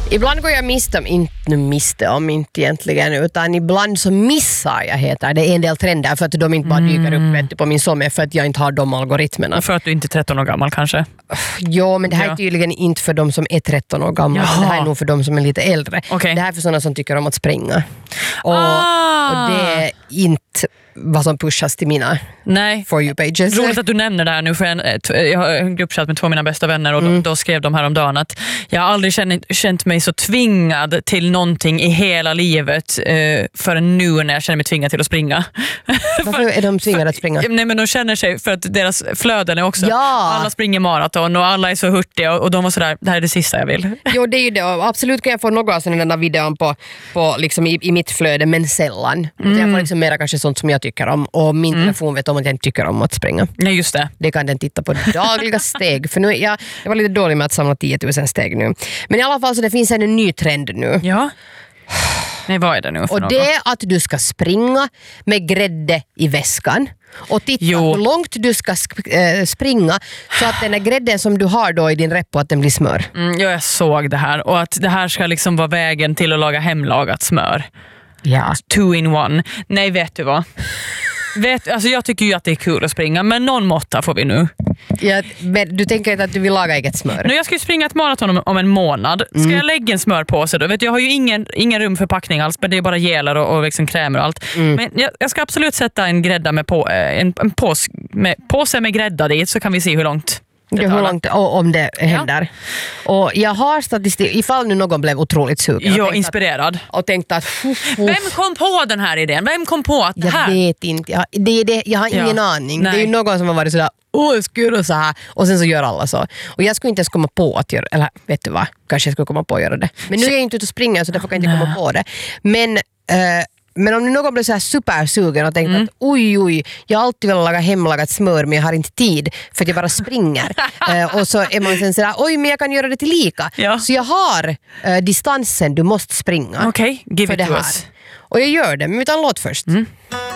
Ibland går jag miste om inte egentligen, utan ibland så missar jag heter det en del trender för att de inte bara dyker upp på min somme för att jag inte har de algoritmerna. För att du inte är 13 år gammal kanske? Jo, men det här är tydligen inte för de som är 13 år gamla. Det här är nog för de som är lite äldre. Okay. Det här är för sådana som tycker om att springa. Och det är inte vad som pushas till mina For You-pages. Roligt att du nämner det här nu, för jag har en gruppchatt med 2 av mina bästa vänner och då skrev de här om dagen att jag har aldrig känt mig så tvingad till någonting i hela livet förrän nu när jag känner mig tvingad till att springa. Varför är de tvingade att springa? Nej, men de känner sig för att deras flöden är också alla springer maraton och alla är så hurtiga och de var sådär, det här är det sista jag vill. Jo, det är ju det. Absolut kan jag få några sådana där videon på liksom i mitt flöde, men sällan. Jag får liksom mera kanske sånt som jag tycker om, och min telefon vet om att jag inte tycker om att springa. Nej, just det. Det kan den titta på dagliga steg. För nu jag var lite dålig med att samla 10 000 steg nu. Men i alla fall så det finns en ny trend nu. Ja. Nej, vad är det nu för och något? Det är att du ska springa med grädde i väskan. Och titta hur långt du ska springa så att den här grädden som du har då i din repo, att den blir smör. Jag såg det här, och att det här ska liksom vara vägen till att laga hemlagat smör. Ja. 2 in 1. Nej, vet du vad? Alltså jag tycker ju att det är kul att springa, men någon måtta får vi nu. Ja, men du tänker inte att du vill laga eget smör? Nu, jag ska ju springa ett maraton om en månad. Ska jag lägga en smörpåse då? Jag har ju ingen rum för packning alls, men det är bara gelar och liksom krämer och allt. Men jag ska absolut sätta en grädda en påse med grädda dit, så kan vi se hur långt hur långt om det händer. Och jag har statistik ifall nu någon blev otroligt sugen. Jag inspirerad. Och tänkte att vem kom på den här idén? Vem kom på att det här? Jag vet inte. Jag har ingen aning. Nej. Det är ju någon som har varit sådär, jag ska göra så här. Och sen så gör alla så. Och jag skulle inte ens komma på att göra, eller vet du vad, kanske jag skulle komma på att göra det. Men nu är jag inte ute och springa, så därför kan jag inte komma på det. Men om någon blir så här supersugen och tänker att oj, jag har alltid velat laga hemlagat smör, men jag har inte tid för att jag bara springer. Och så är man sen sådär, oj, men jag kan göra det till lika. Ja. Så jag har distansen du måste springa. Okej, give it to us. Och jag gör det, men vi tar en låt först.